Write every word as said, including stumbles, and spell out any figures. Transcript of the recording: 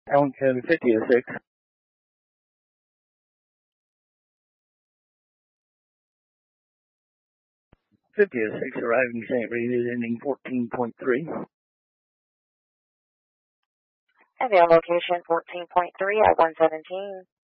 Allen Code fifty oh six. fifty oh six arriving Saint Rita's ending fourteen point three. And their location fourteen point three at one seventeen.